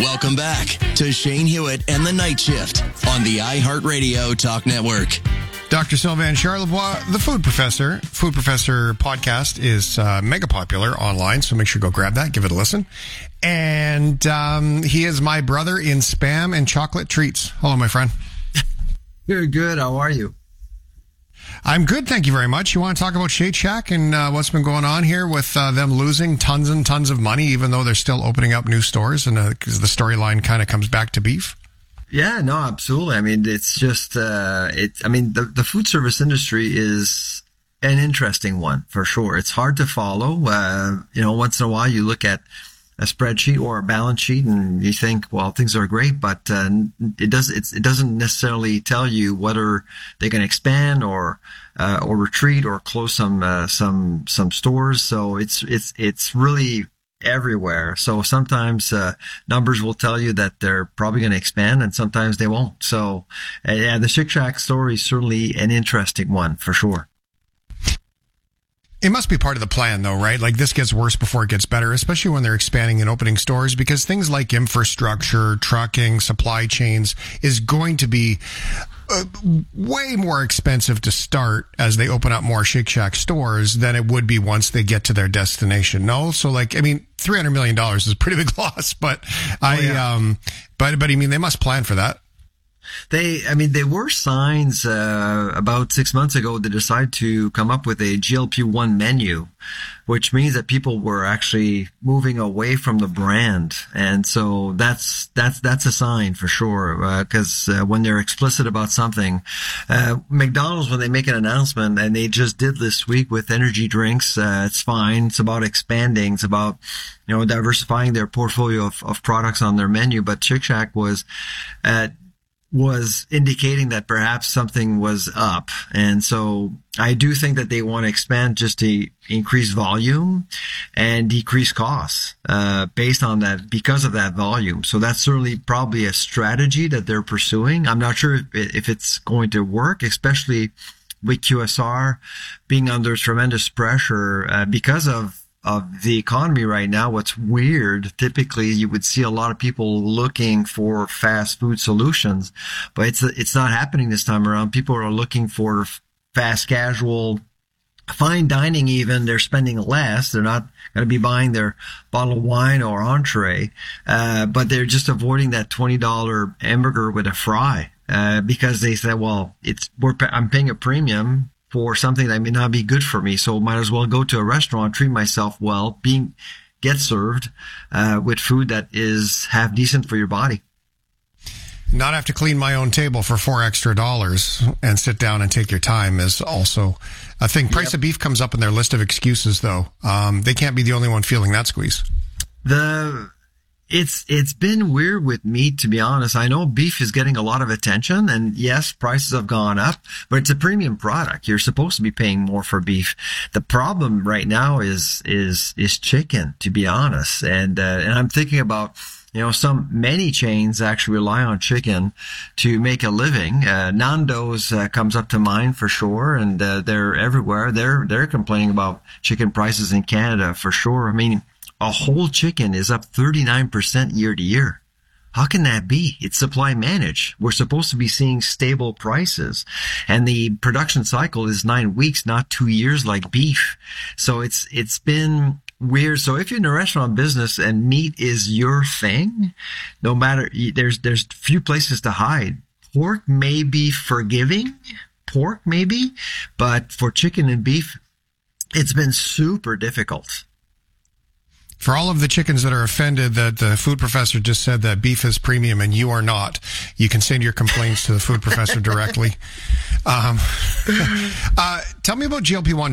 Welcome back to Shane Hewitt and the Night Shift on the iHeartRadio Talk Network. Dr. Sylvain Charlebois, the Food Professor. Food Professor podcast is mega popular online, so make sure to go grab that, give it a listen. And he is my brother in Spam and chocolate treats. Hello, my friend. Good. How are you? I'm good, thank you very much. You want to talk about Shake Shack and what's been going on here with them losing tons and tons of money, even though they're still opening up new stores, and because the storyline kind of comes back to beef? Yeah, no, absolutely. I mean, it's just, the food service industry is an interesting one for sure. It's hard to follow. Once in a while you look at a spreadsheet or a balance sheet and you think, well, things are great, but it doesn't necessarily tell you whether they're going to expand or retreat or close some stores. So it's really everywhere. So sometimes numbers will tell you that they're probably going to expand, and sometimes they won't. So the Shake Shack story is certainly an interesting one for sure. It must be part of the plan, though, right? Like, this gets worse before it gets better, especially when they're expanding and opening stores, because things like infrastructure, trucking, supply chains is going to be way more expensive to start as they open up more Shake Shack stores than it would be once they get to their destination. No? So, $300 million is a pretty big loss, but they must plan for that. There were signs about 6 months ago they decided to come up with a GLP-1 menu, which means that people were actually moving away from the brand. And so that's a sign for sure, because when they're explicit about something, McDonald's, when they make an announcement, and they just did this week with energy drinks, it's fine. It's about expanding. It's about, diversifying their portfolio of products on their menu. But Shake Shack was indicating that perhaps something was up. And so I do think that they want to expand just to increase volume and decrease costs, based on that, because of that volume. So that's certainly probably a strategy that they're pursuing. I'm not sure if it's going to work, especially with QSR being under tremendous pressure, because of the economy right now. What's weird, typically you would see a lot of people looking for fast food solutions, but it's not happening this time around. People are looking for fast casual, fine dining even. They're spending less. They're not going to be buying their bottle of wine or entree, but they're just avoiding that $20 hamburger with a fry, because they said, well, I'm paying a premium for something that may not be good for me, so might as well go to a restaurant, treat myself well, get served with food that is half decent for your body. Not have to clean my own table for $4 extra and sit down and take your time is also a thing. Price of beef comes up in their list of excuses, though. They can't be the only one feeling that squeeze. It's been weird with meat, to be honest. I know beef is getting a lot of attention, and yes, prices have gone up, but it's a premium product. You're supposed to be paying more for beef. The problem right now is chicken, to be honest. And I'm thinking about, many chains actually rely on chicken to make a living. Nando's comes up to mind for sure, and they're everywhere. They're complaining about chicken prices in Canada for sure. I mean, a whole chicken is up 39% year to year. How can that be? It's supply managed. We're supposed to be seeing stable prices, and the production cycle is 9 weeks, not 2 years like beef. So it's been weird. So if you're in a restaurant business and meat is your thing, no matter, there's few places to hide. Pork may be forgiving, but for chicken and beef, it's been super difficult. For all of the chickens that are offended that the food professor just said that beef is premium and you are not, you can send your complaints to the food professor directly. Tell me about GLP-1